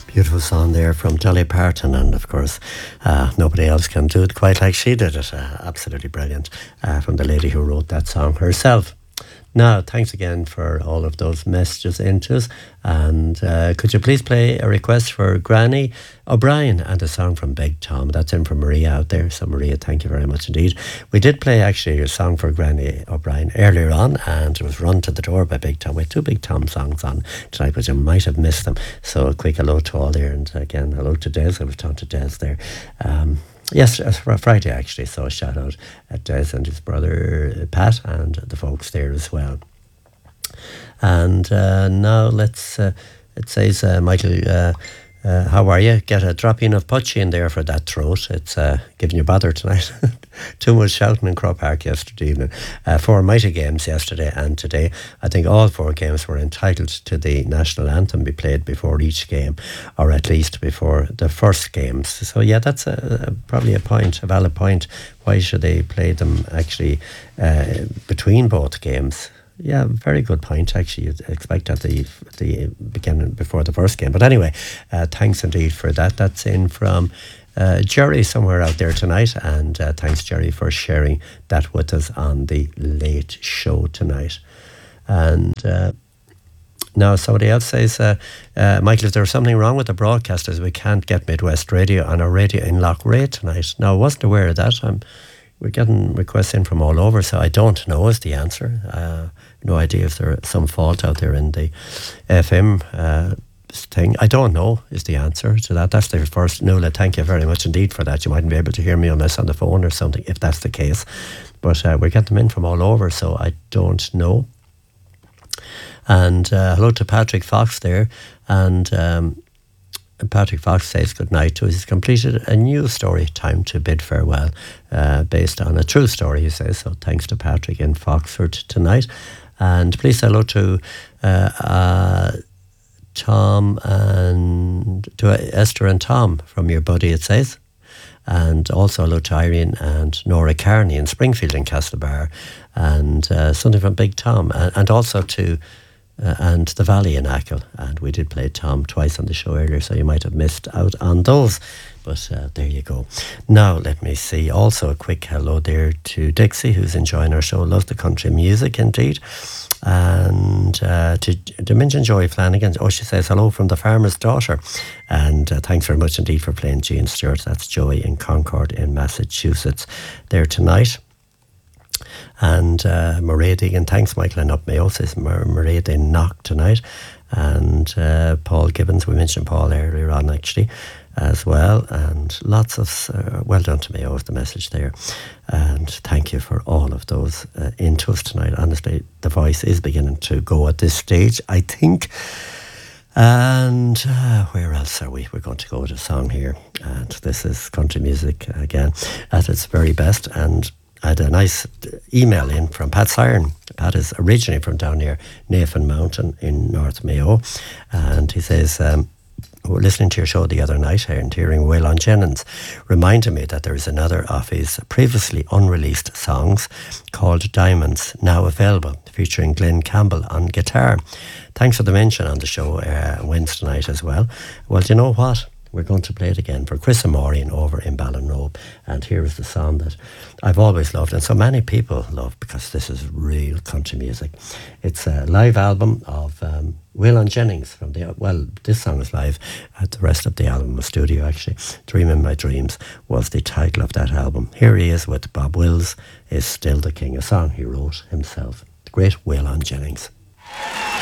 Beautiful song there from Dolly Parton, and of course, nobody else can do it quite like she did it. Absolutely brilliant from the lady who wrote that song herself. Now, thanks again for all of those messages into us. And could you please play a request for Granny O'Brien and a song from Big Tom? That's in from Maria out there. So, Maria, thank you very much indeed. We did play actually a song for Granny O'Brien earlier on, and it was Run to the Door by Big Tom. We had two Big Tom songs on tonight, but you might have missed them. So, a quick hello to all there. And again, hello to Des. I was talking to Des there. Yes, Friday actually, so a shout out at Des and his brother Pat and the folks there as well. And now let's, it says, Michael, how are you? Get a drop in of Putchie in there for that throat. It's giving you bother tonight. Too much shouting in Croke Park yesterday evening. 4 mighty games yesterday and today. I think all 4 games were entitled to the national anthem be played before each game, or at least before the first games. So yeah, that's probably a valid point. Why should they play them actually between both games? Yeah, very good point. Actually, you'd expect at the beginning before the first game. But anyway, thanks indeed for that. That's in from Jerry somewhere out there tonight. And thanks, Jerry, for sharing that with us on the late show tonight. And now somebody else says, Michael, is there something wrong with the broadcasters? We can't get Midwest Radio on our radio in Loughrea tonight. Now, I wasn't aware of that. We're getting requests in from all over, so I don't know is the answer. No idea if there's some fault out there in the FM thing. I don't know is the answer to that. That's the first. Nuala, thank you very much indeed for that. You mightn't be able to hear me unless on the phone or something, if that's the case. But we get them in from all over, so I don't know. And hello to Patrick Fox there. And Patrick Fox says good night to us. He's completed a new story, Time to Bid Farewell, based on a true story, he says. So thanks to Patrick in Foxford tonight. And please say hello to Tom and to Esther and Tom from your buddy, it says. And also hello to Irene and Nora Carney in Springfield in Castlebar. And something from Big Tom. And also to and the Valley in Achill, and we did play Tom twice on the show earlier, so you might have missed out on those, but there you go. Now let me see, also a quick hello there to Dixie, who's enjoying our show, loves the country music indeed, and to Dimension Joy Flanagan. She says hello from the farmer's daughter, and thanks very much indeed for playing Jean Stewart. That's Joy in Concord in Massachusetts there tonight. And Mairead Egan, thanks Michael and Up Mayo, says Mairead in Knock tonight. And Paul Gibbons, we mentioned Paul earlier on actually as well. And lots of, well done to Mayo with the message there. And thank you for all of those into us tonight. Honestly, the voice is beginning to go at this stage, I think. And where else are we? We're going to go with a song here. And this is country music again at its very best. And I had a nice email in from Pat Siren. Pat is originally from down near Navan Mountain in North Mayo. And he says, we were listening to your show the other night and hearing Waylon Jennings reminded me that there is another of his previously unreleased songs called Diamonds, now available, featuring Glenn Campbell on guitar. Thanks for the mention on the show Wednesday night as well. Well, do you know what? We're going to play it again for Chris and Maureen over in Ballinrobe. And here is the song that I've always loved, and so many people love, because this is real country music. It's a live album of Waylon Jennings from this song is live. The rest of the album was studio actually. Dreaming My Dreams was the title of that album. Here he is with Bob Wills, Is Still the King, a song he wrote himself. The great Waylon Jennings.